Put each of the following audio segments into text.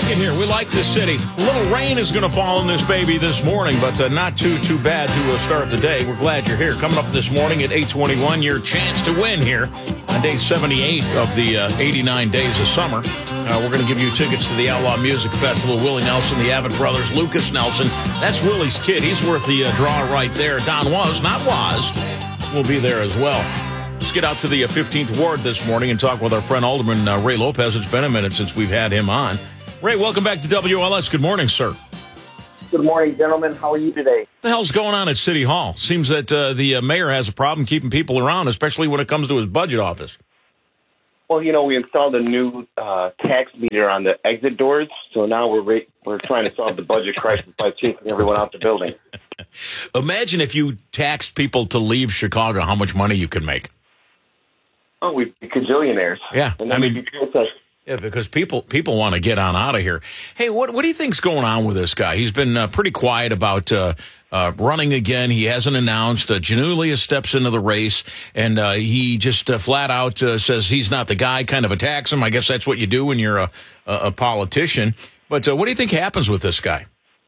like it here. We like this city. A little rain is going to fall on this baby this morning, but not too bad to start the day. We're glad you're here. Coming up this morning at 8:21, your chance to win here on day 78 of the 89 days of summer. We're going to give you tickets to the Outlaw Music Festival. Willie Nelson, the Abbott Brothers, Lucas Nelson. That's Willie's kid. He's worth the draw right there. Don Was, not Was, will be there as well. Let's get out to the 15th Ward this morning and talk with our friend Alderman Ray Lopez. It's been a minute since we've had him on. Ray, welcome back to WLS. Good morning, sir. Good morning, gentlemen. How are you today? What the hell's going on at City Hall? Seems that the mayor has a problem keeping people around, especially when it comes to his budget office. Well, we installed a new tax meter on the exit doors, so now we're trying to solve the budget crisis by chasing everyone out the building. Imagine if you taxed people to leave Chicago, how much money you could make. Oh, we'd be cajillionaires. Yeah, and then we'd be protesting. Yeah, because people want to get on out of here. Hey, what do you think's going on with this guy? He's been pretty quiet about running again. He hasn't announced. Janulia steps into the race, and he just flat out says he's not the guy, kind of attacks him. I guess that's what you do when you're a politician. But what do you think happens with this guy?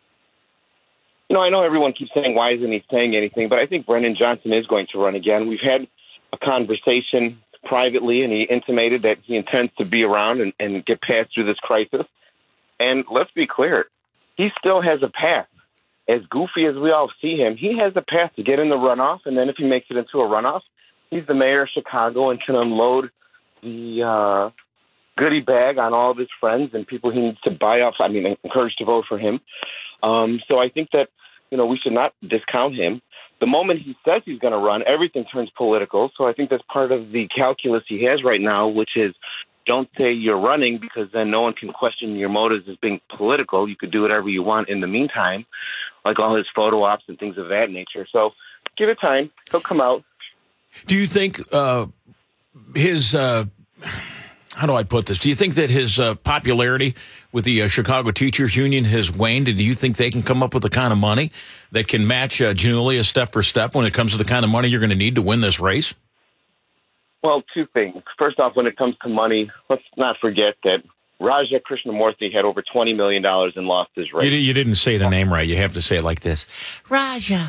I know everyone keeps saying, why isn't he saying anything? But I think Brennan Johnson is going to run again. We've had a conversation privately, and he intimated that he intends to be around and get past through this crisis. And let's be clear, he still has a path. As goofy as we all see him, he has a path to get in the runoff, and then if he makes it into a runoff, he's the mayor of Chicago and can unload the goodie bag on all of his friends and people he needs to buy off, encouraged to vote for him. So I think that, we should not discount him. The moment he says he's going to run, everything turns political. So I think that's part of the calculus he has right now, which is don't say you're running because then no one can question your motives as being political. You could do whatever you want in the meantime, like all his photo ops and things of that nature. So give it time. He'll come out. Do you think his how do I put this? Do you think that his popularity with the Chicago Teachers Union has waned? And do you think they can come up with the kind of money that can match Janulia step for step when it comes to the kind of money you're going to need to win this race? Well, two things. First off, when it comes to money, let's not forget that Raja Krishnamurthy had over $20 million and lost his race. You didn't say the name right. You have to say it like this. Raja.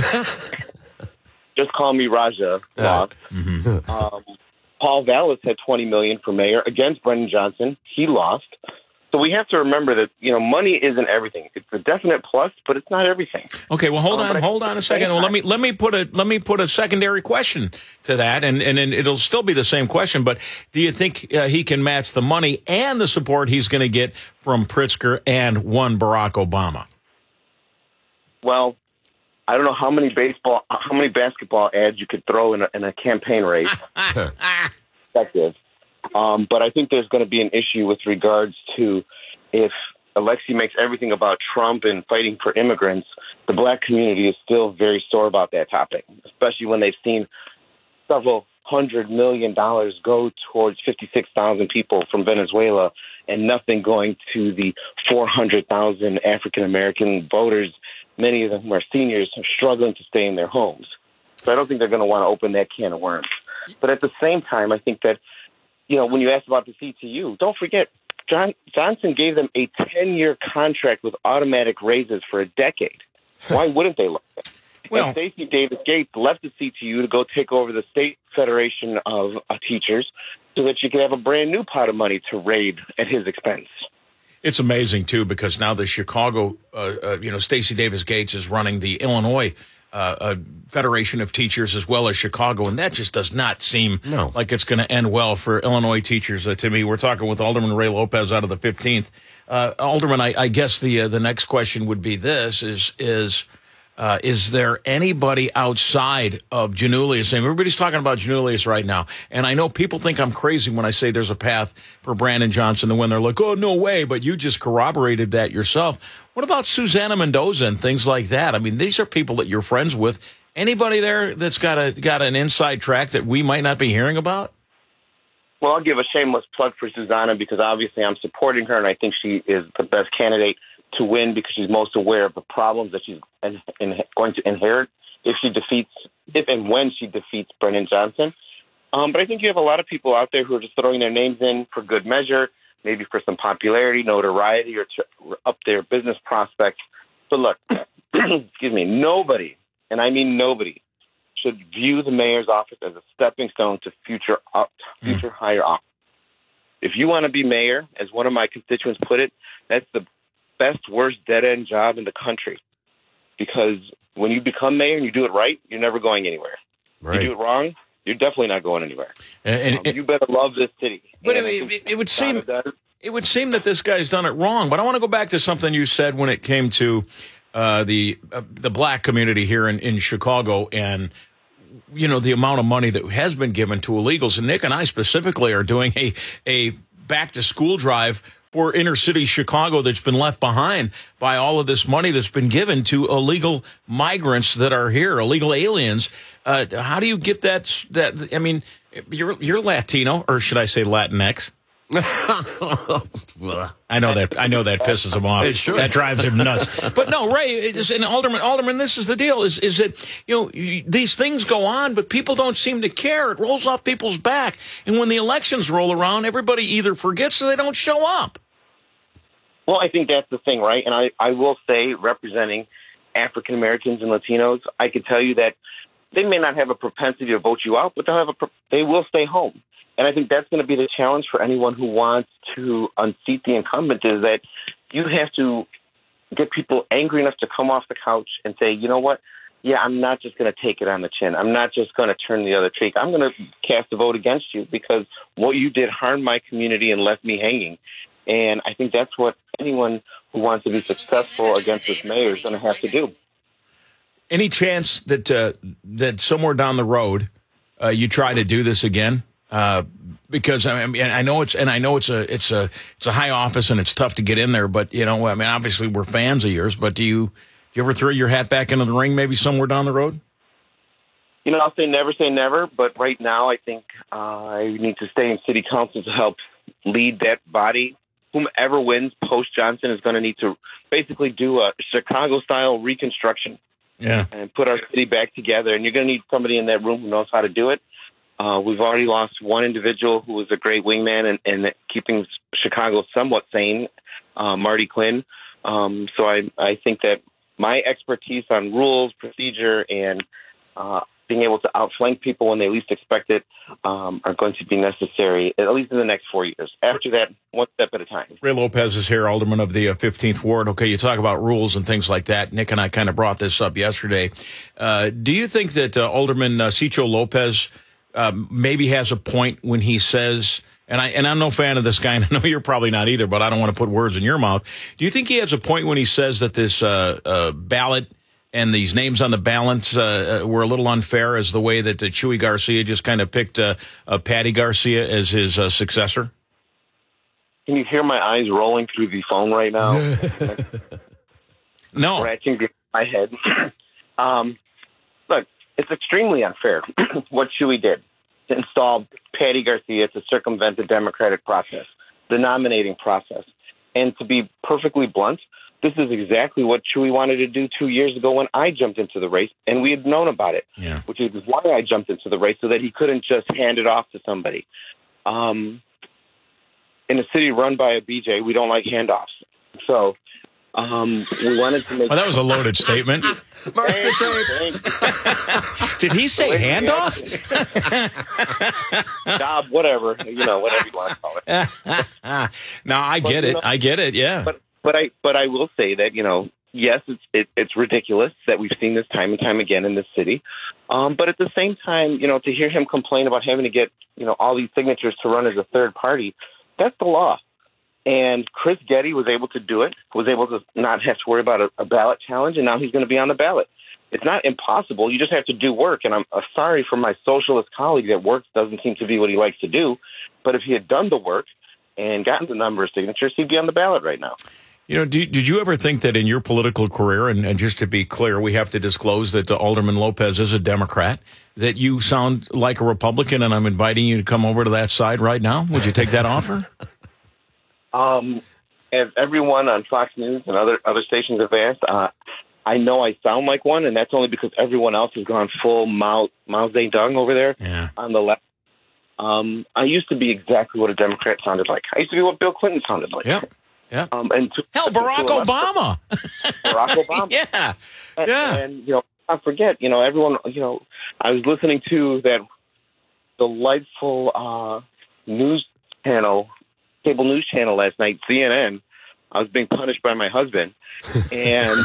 Just call me Raja. Paul Vallis had $20 million for mayor against Brennan Johnson. He lost. So we have to remember that, money isn't everything. It's a definite plus, but it's not everything. Okay, well, hold on a second. Well, let me put a secondary question to that, and it'll still be the same question. But do you think he can match the money and the support he's going to get from Pritzker and one Barack Obama? Well, I don't know how many basketball ads you could throw in a campaign race. Effective. But I think there's going to be an issue with regards to if Alexei makes everything about Trump and fighting for immigrants, the black community is still very sore about that topic, especially when they've seen several $100 million go towards 56,000 people from Venezuela and nothing going to the 400,000 African-American voters. Many of them are seniors who are struggling to stay in their homes. So I don't think they're going to want to open that can of worms. But at the same time, I think that, when you asked about the CTU, don't forget, Johnson gave them a 10-year contract with automatic raises for a decade. Why wouldn't they look at it? Well, Stacey Davis Gates left the CTU to go take over the State Federation of Teachers so that you could have a brand new pot of money to raid at his expense. It's amazing, too, because now the Chicago, Stacey Davis Gates is running the Illinois Federation of Teachers as well as Chicago, and that just does not seem like it's going to end well for Illinois teachers to me. We're talking with Alderman Ray Lopez out of the 15th. Alderman, I guess the next question would be this, is there anybody outside of Janulius? Everybody's talking about Janulius right now, and I know people think I'm crazy when I say there's a path for Brandon Johnson to win. They're like, oh, no way, but you just corroborated that yourself. What about Susana Mendoza and things like that? These are people that you're friends with. Anybody there that's got an inside track that we might not be hearing about? Well, I'll give a shameless plug for Susana because obviously I'm supporting her, and I think she is the best candidate to win because she's most aware of the problems that she's going to inherit if and when she defeats Brennan Johnson. But I think you have a lot of people out there who are just throwing their names in for good measure. maybe for some popularity, notoriety, or to up their business prospects. But look, excuse me, nobody, and I mean nobody, should view the mayor's office as a stepping stone to future higher office. If you want to be mayor, as one of my constituents put it, that's the best, worst dead-end job in the country. Because when you become mayor and you do it right, you're never going anywhere. Right. You do it wrong, you're definitely not going anywhere. You better love this city. But it would seem that this guy's done it wrong. But I want to go back to something you said when it came to the black community here in Chicago, and the amount of money that has been given to illegals. And Nick and I specifically are doing a back to school drive for inner city Chicago that's been left behind by all of this money that's been given to illegal migrants that are here, illegal aliens. How do you get that? I mean, you're Latino, or should I say Latinx? I know that pisses him off. That drives him nuts. But no, Ray, and Alderman, this is the deal: is that these things go on, but people don't seem to care. It rolls off people's back, and when the elections roll around, everybody either forgets or they don't show up. Well, I think that's the thing, right? And I will say, representing African Americans and Latinos, I can tell you that they may not have a propensity to vote you out, but they will stay home. And I think that's going to be the challenge for anyone who wants to unseat the incumbent, is that you have to get people angry enough to come off the couch and say, you know what? Yeah, I'm not just going to take it on the chin. I'm not just going to turn the other cheek. I'm going to cast a vote against you because what you did harmed my community and left me hanging. And I think that's what anyone who wants to be successful against this mayor is going to have to do. Any chance that somewhere down the road you try to do this again? Because I know it's a high office and it's tough to get in there, but obviously we're fans of yours. But do you ever throw your hat back into the ring, maybe somewhere down the road? I'll say never. But right now, I think I need to stay in city council to help lead that body. Whomever wins post Johnson is going to need to basically do a Chicago-style reconstruction, and put our city back together. And you're going to need somebody in that room who knows how to do it. We've already lost one individual who was a great wingman and keeping Chicago somewhat sane, Marty Quinn. So I think that my expertise on rules, procedure, and being able to outflank people when they least expect it are going to be necessary, at least in the next 4 years. After that, one step at a time. Ray Lopez is here, Alderman of the 15th Ward. Okay, you talk about rules and things like that. Nick and I kind of brought this up yesterday. Do you think that Alderman Cicho Lopez maybe has a point when he says, and I'm no fan of this guy, and I know you're probably not either, but I don't want to put words in your mouth. Do you think he has a point when he says that this ballot and these names on the ballots were a little unfair, as the way that Chuy Garcia just kind of picked Patty Garcia as his successor? Can you hear my eyes rolling through the phone right now? No. Scratching my head. Look, it's extremely unfair what Chuy did to install Patty Garcia to circumvent the democratic process, the nominating process. And to be perfectly blunt, this is exactly what Chuy wanted to do 2 years ago when I jumped into the race, and we had known about it, which is why I jumped into the race, so that he couldn't just hand it off to somebody. In a city run by a BJ, we don't like handoffs. So we wanted to make... Well, that was a loaded statement. Did he say handoff? Job, whatever. Whatever you want to call it. No, I get it, yeah. But I will say that, yes, it's ridiculous that we've seen this time and time again in this city. But at the same time, to hear him complain about having to get, all these signatures to run as a third party, that's the law. And Chris Getty was able to do it, was able to not have to worry about a ballot challenge, and now he's going to be on the ballot. It's not impossible. You just have to do work. And I'm sorry for my socialist colleague that work doesn't seem to be what he likes to do. But if he had done the work and gotten the number of signatures, he'd be on the ballot right now. Did you ever think that in your political career, and just to be clear, we have to disclose that Alderman Lopez is a Democrat, that you sound like a Republican, and I'm inviting you to come over to that side right now? Would you take that offer? As everyone on Fox News and other stations have asked, I know I sound like one, and that's only because everyone else has gone full Mao Zedong over there on the left. I used to be exactly what a Democrat sounded like. I used to be what Bill Clinton sounded like. Yeah. Yeah. Hell, Barack Obama. Barack Obama. Yeah. And I forget, everyone, I was listening to that delightful news channel, cable news channel last night, CNN. I was being punished by my husband. And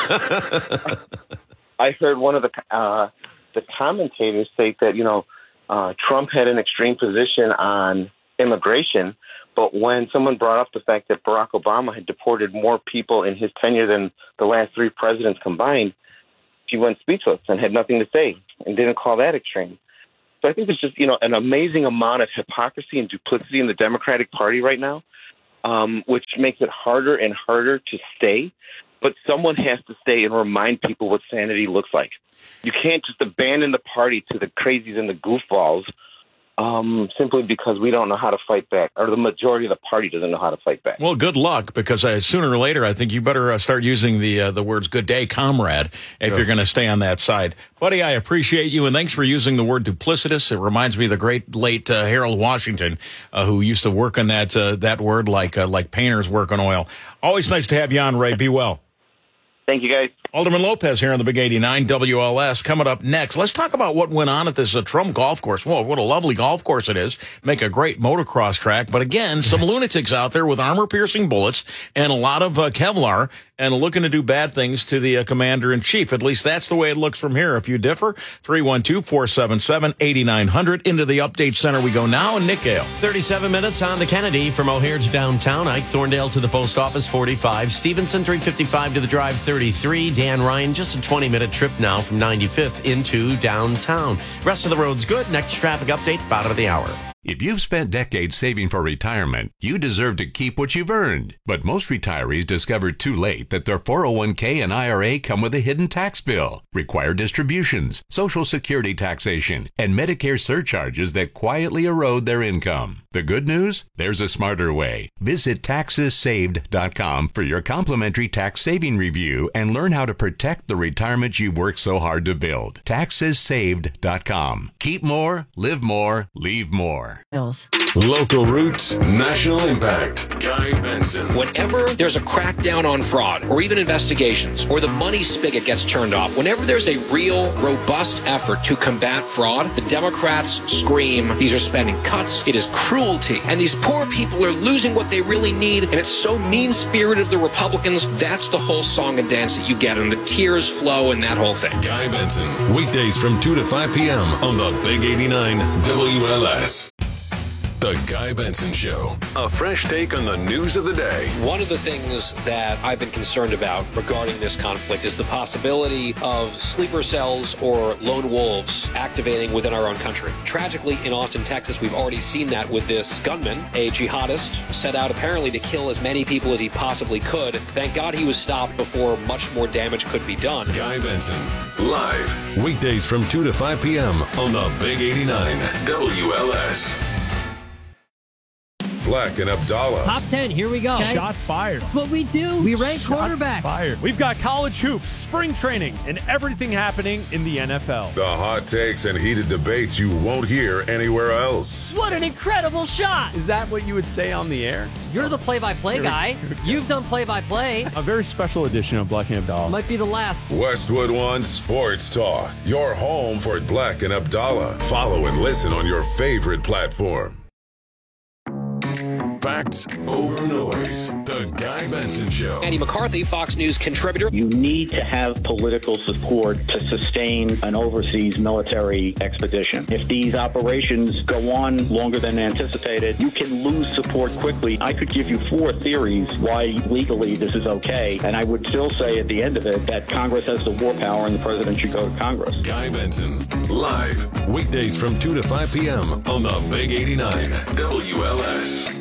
I heard one of the commentators say that, Trump had an extreme position on immigration, but when someone brought up the fact that Barack Obama had deported more people in his tenure than the last 3 presidents combined, he went speechless and had nothing to say and didn't call that extreme. So I think there's just, an amazing amount of hypocrisy and duplicity in the Democratic Party right now, which makes it harder and harder to stay. But someone has to stay and remind people what sanity looks like. You can't just abandon the party to the crazies and the goofballs simply because we don't know how to fight back, or the majority of the party doesn't know how to fight back. Well, good luck, because sooner or later, I think you better start using the words "good day, comrade" if you're going to stay on that side. Buddy, I appreciate you, and thanks for using the word duplicitous. It reminds me of the great late Harold Washington, who used to work on that word like painters work on oil. Always nice to have you on, Ray. Be well. Thank you, guys. Alderman Lopez here on the Big 89 WLS. Coming up next, let's talk about what went on at this Trump golf course. Whoa, what a lovely golf course it is. Make a great motocross track. But again, some lunatics out there with armor-piercing bullets and a lot of Kevlar and looking to do bad things to the commander-in-chief. At least that's the way it looks from here. If you differ, 312-477-8900. Into the update center we go now. And Nick Gale. 37 minutes on the Kennedy from O'Hare to downtown. Ike Thorndale to the post office, 45. Stevenson, 355 to the drive, 33. Dan Ryan, just a 20-minute trip now from 95th into downtown. Rest of the road's good. Next traffic update, bottom of the hour. If you've spent decades saving for retirement, you deserve to keep what you've earned. But most retirees discover too late that their 401k and IRA come with a hidden tax bill, required distributions, Social Security taxation, and Medicare surcharges that quietly erode their income. The good news? There's a smarter way. Visit TaxesSaved.com for your complimentary tax saving review and learn how to protect the retirement you've worked so hard to build. TaxesSaved.com. Keep more, live more, leave more. Local roots, national impact. Guy Benson. Whenever there's a crackdown on fraud, or even investigations, or the money spigot gets turned off, whenever there's a real, robust effort to combat fraud, the Democrats scream, these are spending cuts, it is cruelty, and these poor people are losing what they really need, and it's so mean-spirited of the Republicans. That's the whole song and dance that you get, and the tears flow and that whole thing. Guy Benson, weekdays from 2 to 5 p.m. on the Big 89 WLS. The Guy Benson Show. A fresh take on the news of the day. One of the things that I've been concerned about regarding this conflict is the possibility of sleeper cells or lone wolves activating within our own country. Tragically, in Austin, Texas, we've already seen that with this gunman, a jihadist, set out apparently to kill as many people as he possibly could. Thank God he was stopped before much more damage could be done. Guy Benson, live, weekdays from 2 to 5 p.m. on the Big 89 WLS. Black and Abdallah. Top 10, here we go. Okay. Shots fired. That's what we do. We rank quarterbacks. Fired. We've got college hoops, spring training, and everything happening in the NFL. The hot takes and heated debates you won't hear anywhere else. What an incredible shot. Is that what you would say on the air? You're the play-by-play guy. You've done play-by-play. A very special edition of Black and Abdallah. Might be the last. Westwood One Sports Talk. Your home for Black and Abdallah. Follow and listen on your favorite platform. Facts over noise. The Guy Benson Show. Andy McCarthy, Fox News contributor. You need to have political support to sustain an overseas military expedition. If these operations go on longer than anticipated, you can lose support quickly. I could give you 4 theories why legally this is okay, and I would still say at the end of it that Congress has the war power and the president should go to Congress. Guy Benson, live, weekdays from 2 to 5 p.m. on the Big 89 WLS.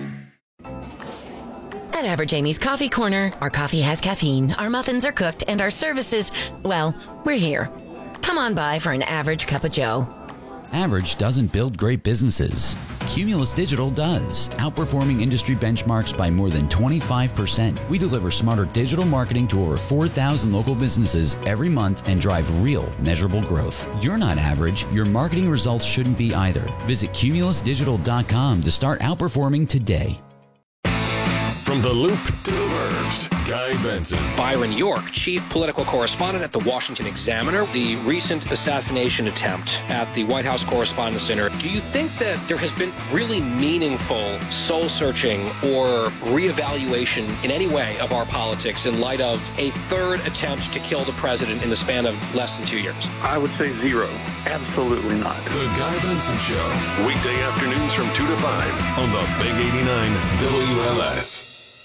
At Average Amy's Coffee Corner, our coffee has caffeine, our muffins are cooked, and our services, well, we're here. Come on by for an average cup of joe. Average doesn't build great businesses. Cumulus Digital does, outperforming industry benchmarks by more than 25%. We deliver smarter digital marketing to over 4,000 local businesses every month and drive real, measurable growth. You're not average. Your marketing results shouldn't be either. Visit cumulusdigital.com to start outperforming today. From the Loop to the Burbs, Guy Benson. Byron York, chief political correspondent at the Washington Examiner. The recent assassination attempt at the White House Correspondents' Center. Do you think that there has been really meaningful soul-searching or reevaluation in any way of our politics in light of a third attempt to kill the president in the span of less than 2 years? I would say zero. Absolutely not. The Guy Benson Show. Weekday afternoons from 2 to 5 on the Big 89 WLS.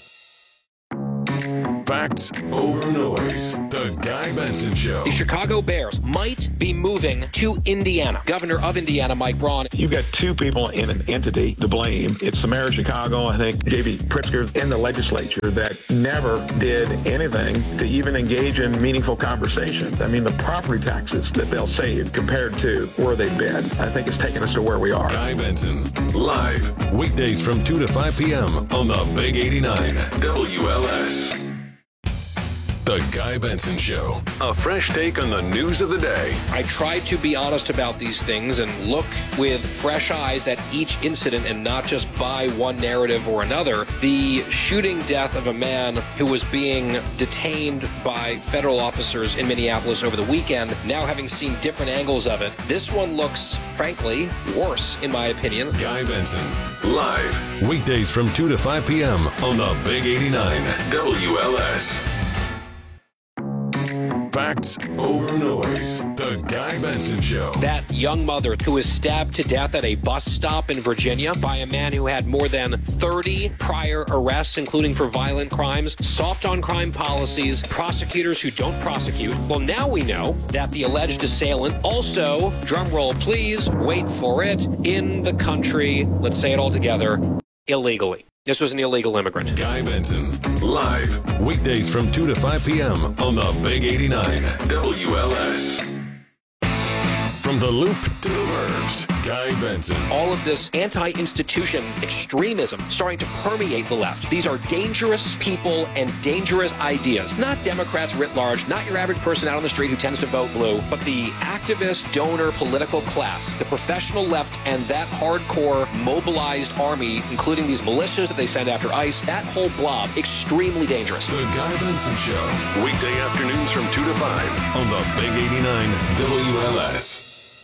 Facts over noise. The Guy Benson Show. The Chicago Bears might be moving to Indiana. Governor of Indiana, Mike Braun. You've got two people in an entity to blame. It's the mayor of Chicago, I think, J.B. Pritzker, in the legislature that never did anything to even engage in meaningful conversations. I mean, the property taxes that they'll save compared to where they've been, I think it's taken us to where we are. Guy Benson, live, weekdays from 2 to 5 p.m. on the Big 89 WLS. The Guy Benson Show. A fresh take on the news of the day. I try to be honest about these things and look with fresh eyes at each incident and not just buy one narrative or another. The shooting death of a man who was being detained by federal officers in Minneapolis over the weekend, now having seen different angles of it, this one looks, frankly, worse, in my opinion. Guy Benson, live, weekdays from 2 to 5 p.m. on the Big 89 WLS. Facts over noise. The Guy Benson Show. That young mother who was stabbed to death at a bus stop in Virginia by a man who had more than 30 prior arrests, including for violent crimes, soft on crime policies, prosecutors who don't prosecute. Well, now we know that the alleged assailant also, drumroll please, wait for it, in the country, let's say it all together, illegally. This was an illegal immigrant. Guy Benson, live, weekdays from 2 to 5 p.m. on the Big 89 WLS. From the Loop to the Burbs, Guy Benson. All of this anti-institution extremism starting to permeate the left. These are dangerous people and dangerous ideas. Not Democrats writ large, not your average person out on the street who tends to vote blue, but the activist, donor, political class, the professional left, and that hardcore mobilized army, including these militias that they send after ICE, that whole blob, extremely dangerous. The Guy Benson Show, weekday afternoons from 2 to 5 on the Big 89 WLS.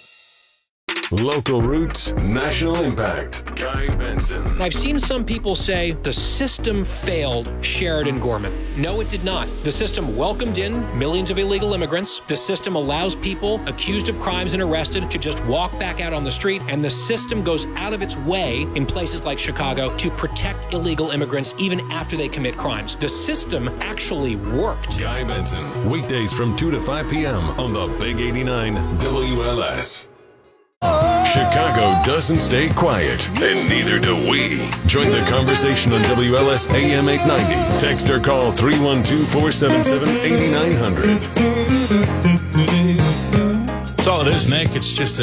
Local roots, national impact. Guy Benson. I've seen some people say the system failed Sheridan Gorman. No, it did not. The system welcomed in millions of illegal immigrants. The system allows people accused of crimes and arrested to just walk back out on the street. And the system goes out of its way in places like Chicago to protect illegal immigrants even after they commit crimes. The system actually worked. Guy Benson. Weekdays from 2 to 5 p.m. on the Big 89 WLS. Chicago doesn't stay quiet, and neither do we. Join the conversation on WLS AM 890. Text or call 312-477-8900. That's all it is, Nick. It's just a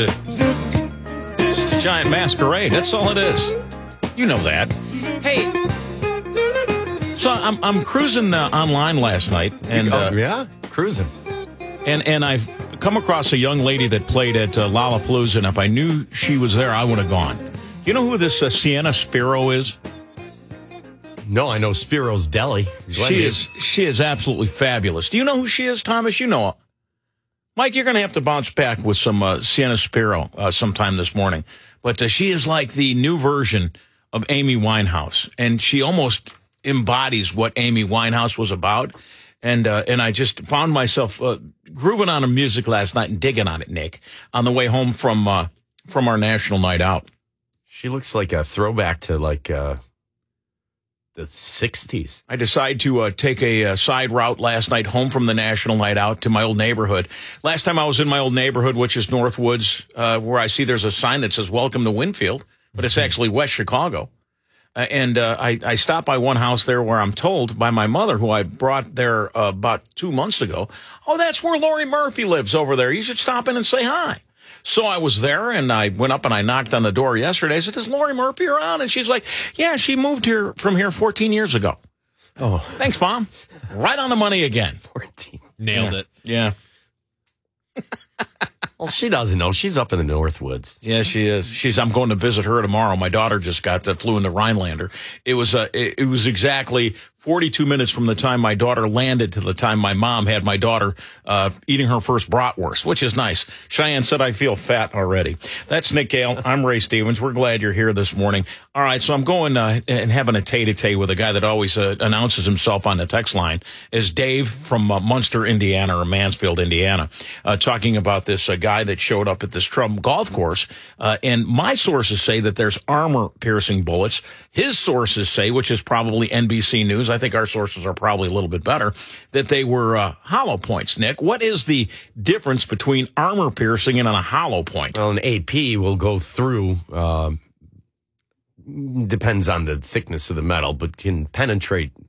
giant masquerade. That's all it is. You know that. Hey, so I'm cruising online last night, and cruising, and I've come across a young lady that played at Lollapalooza, and if I knew she was there, I would have gone. You know who this Sienna Spiro is? No, I know Spiro's Deli. She is absolutely fabulous. Do you know who she is, Thomas? You know her. Mike, you're going to have to bounce back with some Sienna Spiro sometime this morning. But she is like the new version of Amy Winehouse, and she almost embodies what Amy Winehouse was about. And I just found myself grooving on her music last night and digging on it, Nick, on the way home from our national night out. She looks like a throwback to the 60s. I decided to take a side route last night home from the national night out to my old neighborhood. Last time I was in my old neighborhood, which is Northwoods, where I see there's a sign that says "Welcome to Winfield," but it's actually West Chicago. And I stopped by one house there where I'm told by my mother, who I brought there about 2 months ago, oh, that's where Lori Murphy lives over there. You should stop in and say hi. So I was there, and I went up and I knocked on the door yesterday. I said, is Lori Murphy around? And she's like, yeah, she moved from here 14 years ago. Oh. Thanks, Mom. Right on the money again. 14. Nailed it. Yeah. Well, she doesn't know. She's up in the Northwoods. Yeah, she is. I'm going to visit her tomorrow. My daughter just flew into Rhinelander. It was exactly 42 minutes from the time my daughter landed to the time my mom had my daughter eating her first bratwurst, which is nice. Cheyenne said, I feel fat already. That's Nick Gale. I'm Ray Stevens. We're glad you're here this morning. All right, so I'm going and having a tete-a-tete with a guy that always announces himself on the text line as Dave from Munster, Indiana, or Mansfield, Indiana, talking about this guy that showed up at this Trump golf course. And my sources say that there's armor-piercing bullets. His sources say, which is probably NBC News, I think our sources are probably a little bit better, that they were hollow points. Nick, what is the difference between armor piercing and a hollow point? Well, an AP will go through, depends on the thickness of the metal, but can penetrate